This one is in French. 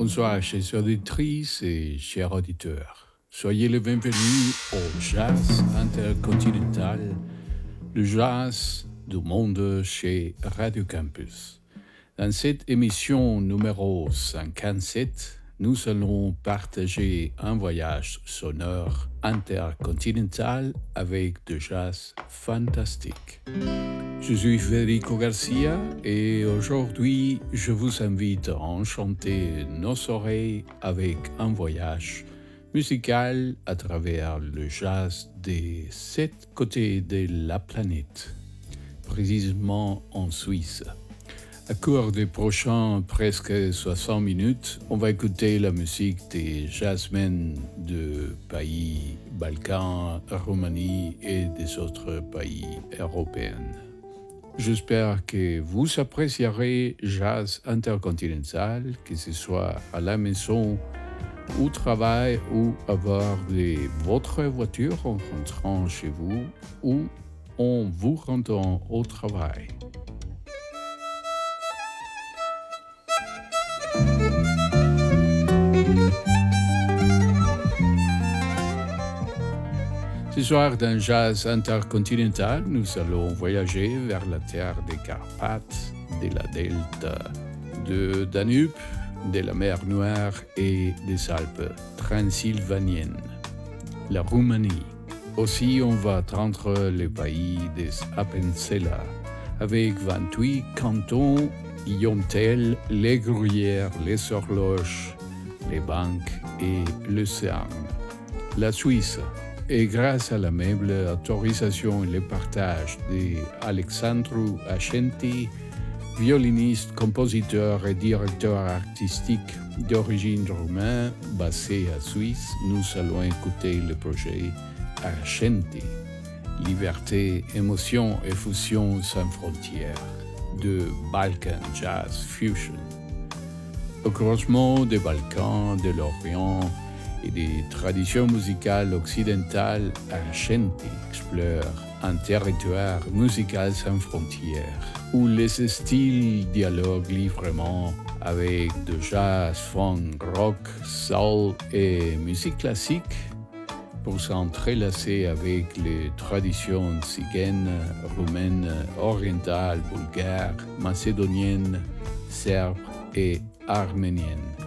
Bonsoir, chers auditrices et chers auditeurs. Soyez les bienvenus au Jazz Intercontinental, le jazz du monde chez Radio Campus. Dans cette émission numéro 57, nous allons partager un voyage sonore intercontinental avec du jazz fantastique. Je suis Federico Garcia et aujourd'hui, je vous invite à enchanter nos oreilles avec un voyage musical à travers le jazz des 7 côtés de la planète, précisément en Suisse. À court des prochains presque 60 minutes, on va écouter la musique des jazzmen de pays Balkans, Roumanie et des autres pays européens. J'espère que vous apprécierez Jazz Intercontinental, que ce soit à la maison, au travail ou à bord de votre voiture en rentrant chez vous ou en vous rendant au travail. Ce soir, dans Jazz Intercontinental, nous allons voyager vers la terre des Carpates, de la delta de Danube, de la mer Noire et des Alpes transylvaniennes, la Roumanie. Aussi, on va attendre le pays des Appenzeller, avec 28 cantons, Yontel, les gruyères, les horloges, les banques et l'océan. La Suisse. Et grâce à l'amable autorisation et le partage d'Alexandru Ascenti, violoniste, compositeur et directeur artistique d'origine roumaine basé à Suisse, nous allons écouter le projet Ascenti, Liberté, émotion et fusion sans frontières, de Balkan Jazz Fusion. Au croisement des Balkans, de l'Orient, et des traditions musicales occidentales, Ascenti explore un territoire musical sans frontières, où les styles dialoguent librement avec de jazz, funk, rock, soul et musique classique pour s'entrelacer avec les traditions tzigaines, roumaines, orientales, bulgares, macédoniennes, serbes et arméniennes.